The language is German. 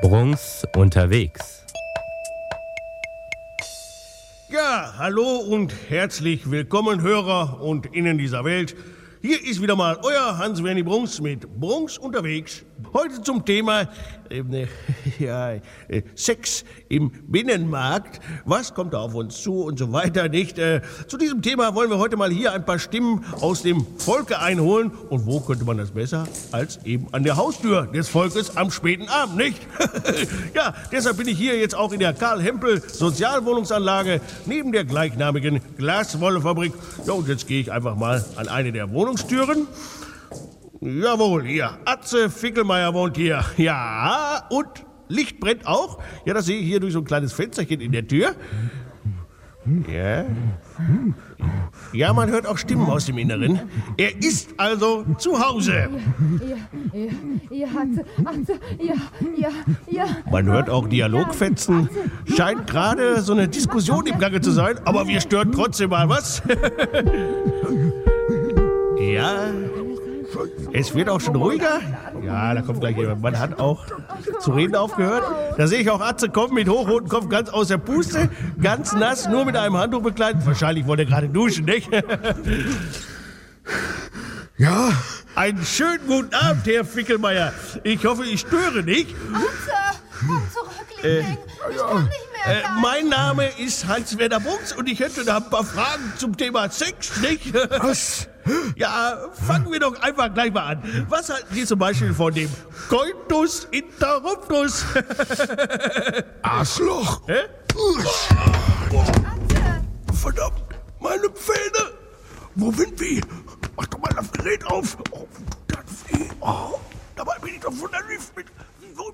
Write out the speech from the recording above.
Brunks unterwegs. Ja, hallo und herzlich willkommen, Hörer und Innen dieser Welt. Hier ist wieder mal euer Hans-Werni Brunks mit Brunks unterwegs. Heute zum Thema Sex im Binnenmarkt. Was kommt da auf uns zu und so weiter, nicht? Zu diesem Thema wollen wir heute mal hier ein paar Stimmen aus dem Volke einholen. Und wo könnte man das besser als eben an der Haustür des Volkes am späten Abend, nicht? Ja, deshalb bin ich hier jetzt auch in der Karl-Hempel-Sozialwohnungsanlage neben der gleichnamigen Glaswollefabrik. Ja, und jetzt gehe ich einfach mal an eine der Wohnungstüren. Jawohl, hier. Atze Fickelmeier wohnt hier. Ja, und Licht brennt auch. Ja, das sehe ich hier durch so ein kleines Fensterchen in der Tür. Ja. Ja, man hört auch Stimmen aus dem Inneren. Er ist also zu Hause. Ja. Man hört auch Dialogfetzen. Scheint gerade so eine Diskussion im Gange zu sein, aber wir stören trotzdem mal, was? Ja. Es wird auch schon ruhiger. Ja, da kommt gleich jemand. Man hat auch zu reden aufgehört. Da sehe ich auch Atze kommen mit hochrotem Kopf ganz aus der Puste. Ganz nass, nur mit einem Handtuch bekleidet. Wahrscheinlich wollte er gerade duschen, nicht? Ja? Einen schönen guten Abend, Herr Fickelmeier. Ich hoffe, ich störe nicht. Atze, komm zurück, Liebling. Ich kann nicht mehr bleiben. Mein Name ist Hans-Werner Brunks und ich hätte da ein paar Fragen zum Thema Sex, nicht? Was? Ja, fangen wir doch einfach gleich mal an. Was halten Sie zum Beispiel von dem Coitus interruptus? Arschloch! Hä? Atze, Verdammt, meine Pfähne! Wo sind die? Mach doch mal das Gerät auf! Oh, das dabei bin ich doch von der Lift mit. Wo